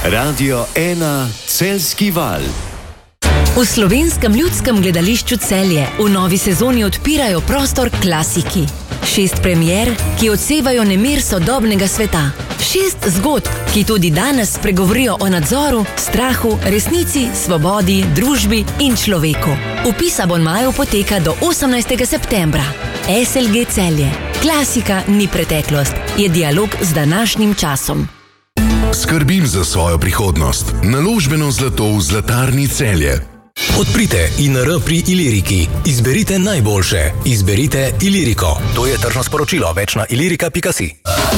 Radio 1 Celjski val. V Slovenskem ljudskem gledališču Celje v novi sezoni odpirajo prostor klasiki. 6 premier, ki odsevajo nemir sodobnega sveta. 6 zgodb, ki tudi danes spregovorijo o nadzoru, strahu, resnici, svobodi, družbi in človeku. Vpis abonmajev poteka do 18. septembra. SLG Celje. Klasika ni preteklost, je dialog z današnjim časom. Skrbim za svojo prihodnost. Naložbeno zlato v Zlatarni Celje. Odprite INR pri Iliriki. Izberite najboljše. Izberite Iliriko. To je tržno sporočilo. Več na ilirika.si.